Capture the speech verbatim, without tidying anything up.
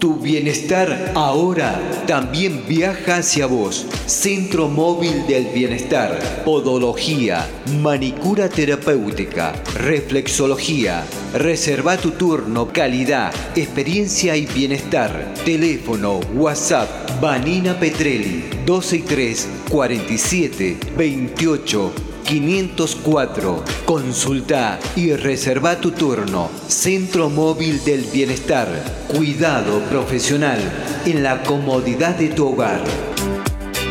Tu bienestar ahora también viaja hacia vos. Centro Móvil del Bienestar. Podología, manicura terapéutica, reflexología. Reserva tu turno, calidad, experiencia y bienestar. Teléfono, WhatsApp, Vanina Petrelli, doce y tres, cuarenta y siete, veintiocho, quinientos cuatro. Consulta y reserva tu turno. Centro Móvil del Bienestar. Cuidado profesional en la comodidad de tu hogar.